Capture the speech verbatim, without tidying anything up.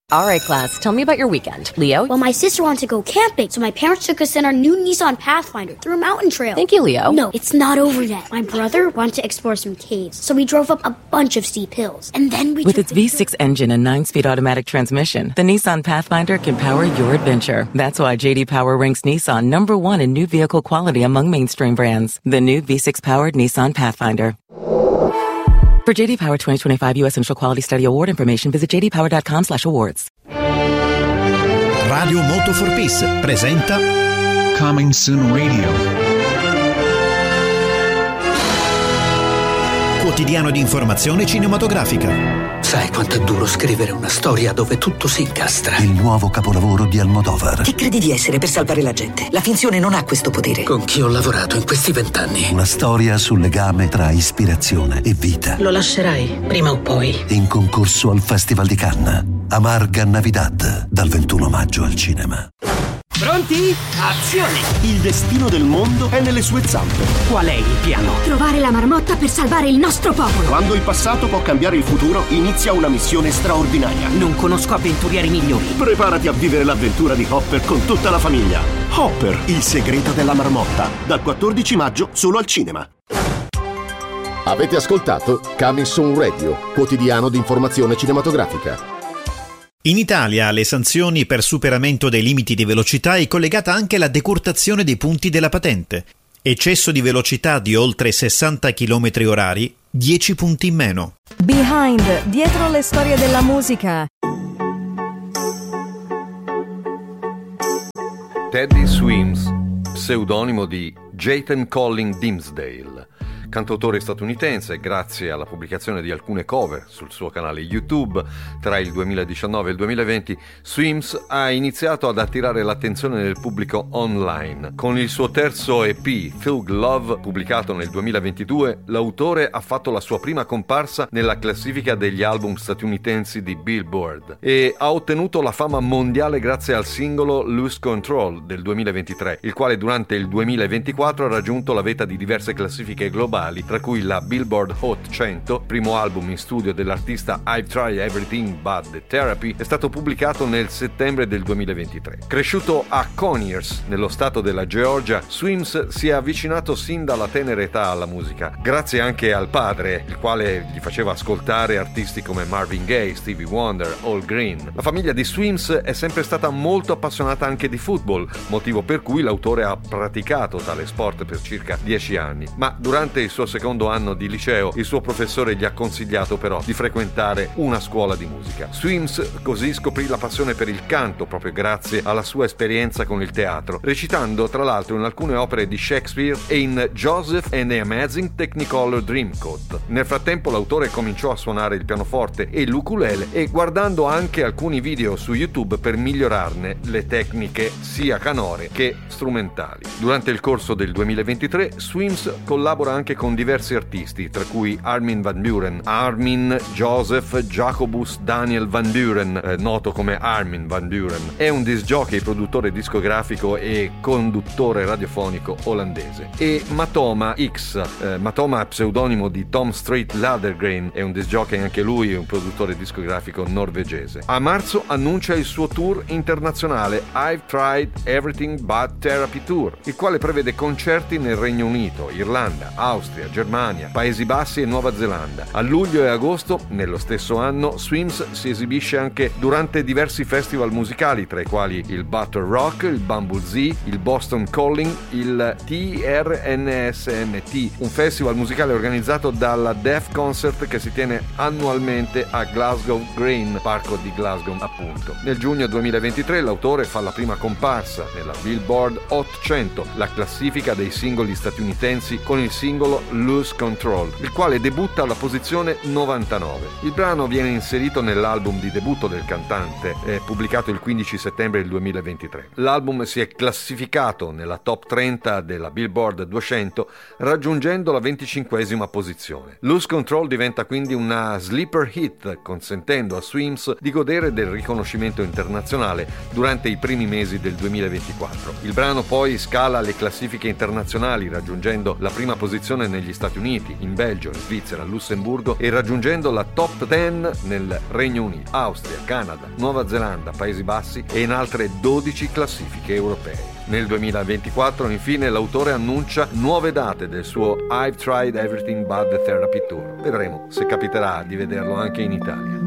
All right, class, tell me about your weekend. Leo? Well, my sister wanted to go camping, so my parents took us in our new Nissan Pathfinder through a mountain trail. Thank you, Leo. No, it's not over yet. My brother wanted to explore some caves, so we drove up a bunch of steep hills. And then we With its V six engine and nine-speed automatic transmission, the Nissan Pathfinder can power your adventure. That's why J D Power ranks Nissan number one in new vehicle quality among mainstream brands. The new V six-powered Nissan Pathfinder. For J D Power twenty twenty-five U S Initial Quality Study Award information, visit j d power dot com slash awards. Radio Moto for Peace presenta Coming Soon Radio. Quotidiano di informazione cinematografica. Sai quanto è duro scrivere una storia dove tutto si incastra? Il nuovo capolavoro di Almodovar. Chi credi di essere per salvare la gente? La finzione non ha questo potere. Con chi ho lavorato in questi vent'anni? Una storia sul legame tra ispirazione e vita. Lo lascerai, prima o poi. In concorso al Festival di Cannes. Amarga Navidad, dal ventuno maggio al cinema. Pronti? Azione! Il destino del mondo è nelle sue zampe. Qual è il piano? Trovare la marmotta per salvare il nostro popolo. Quando il passato può cambiare il futuro, inizia una missione straordinaria. Non conosco avventurieri migliori. Preparati a vivere l'avventura di Hopper con tutta la famiglia. Hopper, il segreto della marmotta. Dal quattordici maggio solo al cinema. Avete ascoltato Coming Soon Radio, quotidiano di informazione cinematografica. In Italia alle sanzioni per superamento dei limiti di velocità è collegata anche la decurtazione dei punti della patente. Eccesso di velocità di oltre sessanta chilometri orari, dieci punti in meno. Behind, dietro le storie della musica. Teddy Swims, pseudonimo di Jayton Colin Dimsdale, cantautore statunitense. Grazie alla pubblicazione di alcune cover sul suo canale YouTube tra il duemiladiciannove e il duemilaventi, Swims ha iniziato ad attirare l'attenzione del pubblico online. Con il suo terzo E P, Thug Love, pubblicato nel duemilaventidue, l'autore ha fatto la sua prima comparsa nella classifica degli album statunitensi di Billboard e ha ottenuto la fama mondiale grazie al singolo Lose Control del duemilaventitré, il quale durante il duemilaventiquattro ha raggiunto la vetta di diverse classifiche globali, tra cui la Billboard Hot cento, primo album in studio dell'artista I've Tried Everything But the Therapy, è stato pubblicato nel settembre del duemilaventitré. Cresciuto a Conyers, nello stato della Georgia, Swims si è avvicinato sin dalla tenera età alla musica, grazie anche al padre, il quale gli faceva ascoltare artisti come Marvin Gaye, Stevie Wonder, Al Green. La famiglia di Swims è sempre stata molto appassionata anche di football, motivo per cui l'autore ha praticato tale sport per circa dieci anni, ma durante il suo secondo anno di liceo il suo professore gli ha consigliato però di frequentare una scuola di musica. Swims così scoprì la passione per il canto proprio grazie alla sua esperienza con il teatro, recitando tra l'altro in alcune opere di Shakespeare e in Joseph and the Amazing Technicolor Dreamcoat. Nel frattempo l'autore cominciò a suonare il pianoforte e l'ukulele e guardando anche alcuni video su YouTube per migliorarne le tecniche sia canore che strumentali. Durante il corso del duemilaventitré Swims collabora anche con diversi artisti, tra cui Armin van Buuren, Armin Joseph Jacobus Daniel van Buuren, eh, noto come Armin van Buuren. È un disc jockey, produttore discografico e conduttore radiofonico olandese. E Matoma X, eh, Matoma pseudonimo di Tom Street Ladergren, è un disc jockey anche lui e un produttore discografico norvegese. A marzo annuncia il suo tour internazionale I've Tried Everything But Therapy Tour, il quale prevede concerti nel Regno Unito, Irlanda, Austria, Germania, Paesi Bassi e Nuova Zelanda. A luglio e agosto, nello stesso anno, Swims si esibisce anche durante diversi festival musicali, tra i quali il Battle Rock, il Bumble Zoo, il Boston Calling, il T R N S M T, un festival musicale organizzato dalla Def Concert che si tiene annualmente a Glasgow Green, parco di Glasgow appunto. Nel giugno duemilaventitré l'autore fa la prima comparsa nella Billboard Hot cento, la classifica dei singoli statunitensi, con il singolo Lose Control, il quale debutta alla posizione novantanove. Il brano viene inserito nell'album di debutto del cantante, eh, pubblicato il quindici settembre del duemilaventitré. L'album si è classificato nella top trenta della Billboard duecento, raggiungendo la venticinquesima posizione. Lose Control diventa quindi una sleeper hit, consentendo a Swims di godere del riconoscimento internazionale durante i primi mesi del duemilaventiquattro. Il brano poi scala le classifiche internazionali, raggiungendo la prima posizione negli Stati Uniti, in Belgio, in Svizzera, Lussemburgo e raggiungendo la top dieci nel Regno Unito, Austria, Canada, Nuova Zelanda, Paesi Bassi e in altre dodici classifiche europee. Nel duemilaventiquattro, infine, l'autore annuncia nuove date del suo I've Tried Everything But the Therapy Tour. Vedremo se capiterà di vederlo anche in Italia.